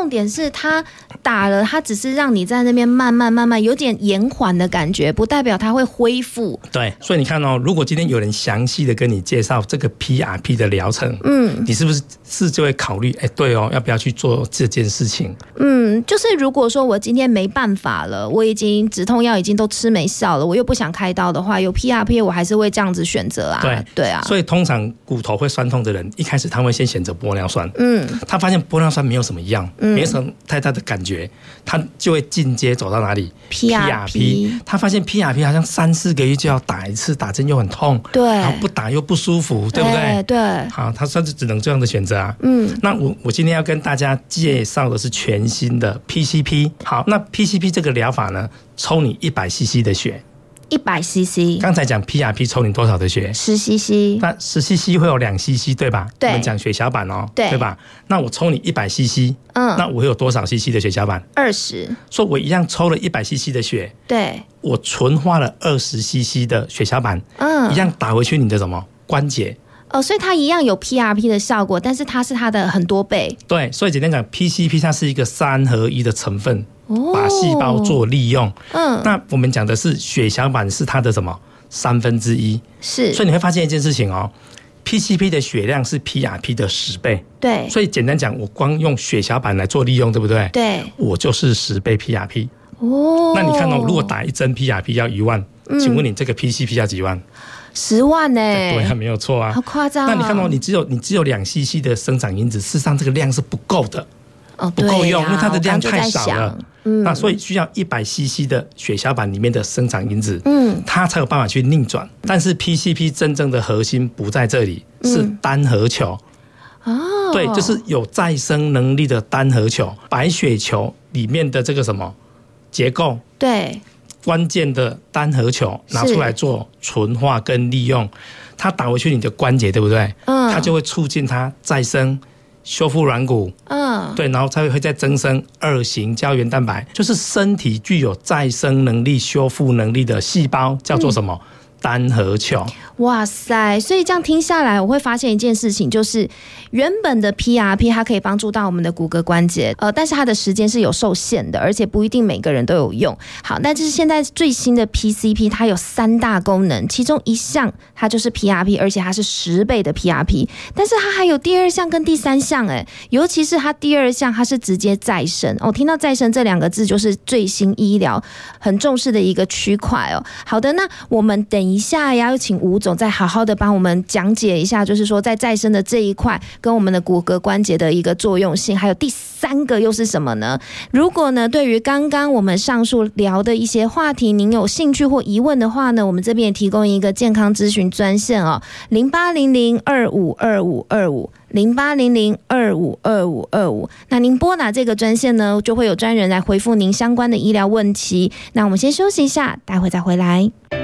重点是他打了，他只是让你在那边慢慢有点延缓的感觉，不代表他会恢复。 对，所以你看如果今天有人详细的跟你介绍这个 PRP 的疗程，你是不是就会考虑，对要不要去做这件事情？ 就是如果说我今天没办法了，我已经止痛药已经都吃没效了，我又不想开刀的话，有 PRP 我还是会这样子选择啊。对啊， 所以通常骨头会酸痛的人，一开始他会先选择玻尿酸。他发现玻尿酸没有什么样，没什么太大的感觉，他就会进阶走到哪里 ？PRP。他发现 PRP 好像3-4个月就要打一次，打针又很痛， 对， 然后不打又不舒服，对不对？ 对。 好，他算是只能这样的选择啊。那我今天要跟大家介绍的是全新的 PCP。好，那 PCP 这个疗法呢，抽你100cc 的血。 100cc， 刚才讲 PRP 抽你多少的血 ？10cc。 那10cc 会有2cc 对吧？ 对， 我们讲血小板对吧？那我抽你100cc，那我有多少 cc 的血小板 ？20。 所以我一样抽了100cc 的血， 对， 我纯化了20cc 的血小板，一样打回去你的什么关节。 所以它一样有 PRP 的效果，但是它是它的很多倍。对， 所以简单讲 ，PCP 它是一个3合1的成分，把细胞做利用。那我们讲的是血小板是它的什么1/3？是。所以你会发现一件事情PCP 的血量是 PRP 的10倍。对。所以简单讲，我光用血小板来做利用，对不对？对。我就是10倍 PRP。那你看如果打一针 PRP 要1万，请问你这个 PCP 要几万？10万对，没有错啊，好夸张。那你看你只有2cc 的生长因子，事实上这个量是不够的，不够用，因为它的量太少了。那所以需要100cc 的血小板里面的生长因子，它才有办法去逆转。但是 PCP 真正的核心不在这里，是单核球。对，就是有再生能力的单核球，白血球里面的这个什么结构？对。关键的单核球拿出来做纯化跟利用，它打回去你的关节，对不对？它就会促进它再生、修复软骨，对，然后才会再增生2型胶原蛋白，就是身体具有再生能力、修复能力的细胞，叫做什么？单核球。哇塞， 所以这样听下来，我会发现一件事情，就是原本的 PRP 它可以帮助到我们的骨骼关节，但是它的时间是有受限的，而且不一定每个人都有用。好，那就是现在最新的 PCP， 它有3大功能，其中一项它就是 PRP， 而且它是10倍的 PRP， 但是它还有第2项跟第3项，尤其是它第2项，它是直接再生。听到再生这2个字，就是最新医疗很重视的一个区块。好的，那我们等一下要请吴总再好好的帮我们讲解一下，就是说在再生的这一块跟我们的骨骼关节的一个作用性，还有第3个又是什么呢？如果呢对于刚刚我们上述聊的一些话题您有兴趣或疑问的话呢，我们这边也提供一个健康咨询专线0800252525 0800252525，那您拨打这个专线呢，就会有专人来回复您相关的医疗问题。那我们先休息一下，待会再回来。